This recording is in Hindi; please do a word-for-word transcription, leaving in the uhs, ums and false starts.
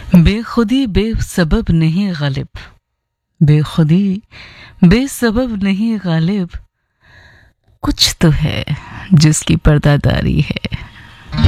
बेखुदी बेसबब नहीं गालिब, बेखुदी बेसबब नहीं गालिब, कुछ तो है जिसकी पर्दादारी है।